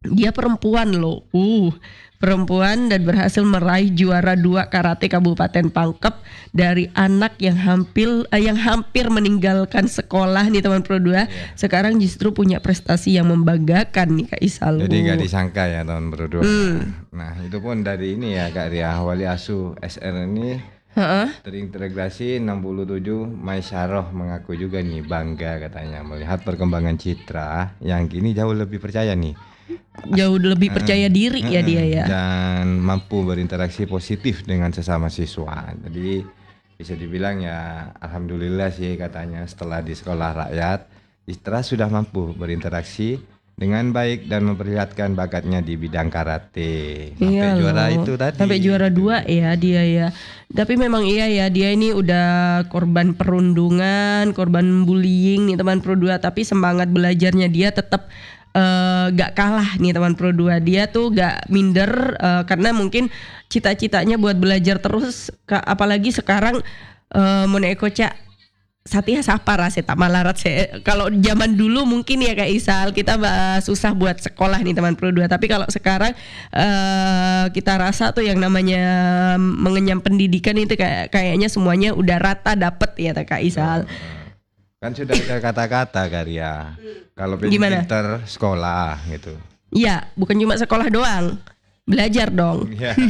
Dia perempuan loh, perempuan dan berhasil meraih juara 2 karate Kabupaten Pangkep dari anak yang hampir meninggalkan sekolah nih teman Pro 2. Sekarang justru punya prestasi yang membanggakan nih Kak Isal. Jadi nggak disangka ya teman Pro 2. Nah itu pun dari ini ya Kak Ria, wali asuh SR ini terintegrasi 67. Maisaroh mengaku juga nih bangga katanya melihat perkembangan Citra yang kini jauh lebih percaya nih. Jauh lebih percaya diri ya dia ya. Dan mampu berinteraksi positif dengan sesama siswa. Jadi bisa dibilang ya alhamdulillah sih katanya setelah di sekolah rakyat Citra sudah mampu berinteraksi dengan baik dan memperlihatkan bakatnya di bidang karate. Sampai juara itu tadi. Sampai juara 2 ya dia ya. Tapi memang iya ya dia ini udah korban perundungan, korban bullying nih teman Pro 2, tapi semangat belajarnya dia tetap gak kalah nih teman Pro 2. Dia tuh gak minder karena mungkin cita-citanya buat belajar terus, apalagi sekarang Mone Ekoca Satya Sapa raseta malarat saya. Kalau zaman dulu mungkin ya Kak Isal kita susah buat sekolah nih teman Pro 2, tapi kalau sekarang kita rasa tuh yang namanya mengenyam pendidikan itu kayaknya semuanya udah rata dapet ya Kak Isal. Kan sudah ada kata-kata Karya. Kalau pinter sekolah gitu. Iya, bukan cuma sekolah doang. Belajar dong.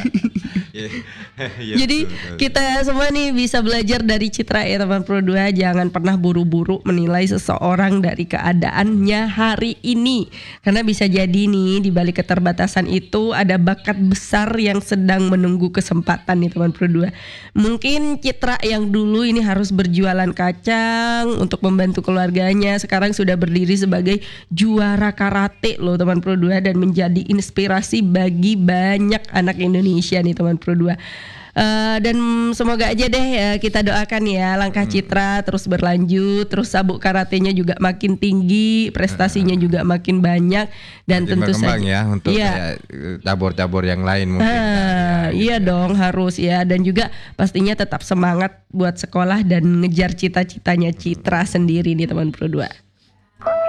Jadi betul. Kita semua nih bisa belajar dari Citra ya teman Pro 2. Jangan pernah buru-buru menilai seseorang dari keadaannya hari ini, karena bisa jadi nih di balik keterbatasan itu ada bakat besar yang sedang menunggu kesempatan nih teman Pro 2. Mungkin Citra yang dulu ini harus berjualan kacang untuk membantu keluarganya, sekarang sudah berdiri sebagai juara karate loh teman Pro 2 dan menjadi inspirasi bagi banyak anak Indonesia nih teman Pro 2. Dan semoga aja deh kita doakan ya langkah Citra terus berlanjut, terus sabuk karatenya juga makin tinggi, prestasinya juga makin banyak, dan tentu saja ya untuk cabur-cabur yang lain mungkin. Iya dong harus ya, dan juga pastinya tetap semangat buat sekolah dan ngejar cita-citanya Citra sendiri nih teman Pro 2.